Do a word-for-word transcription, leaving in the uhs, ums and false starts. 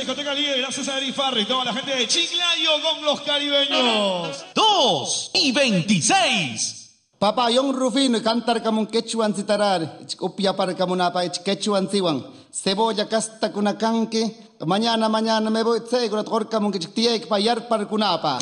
discoteca Ligue, gracias a Eri Farri, toda la gente de Chiclayo con los caribeños. dos y veintiséis. Papa yung Rufino cantar kamong quechuan sitarar, upia para kamunapa ich quechuan siwang. Cebolla casta kunakanke, mañana mañana me voy seguro at kamong kichtiek payar para kunapa.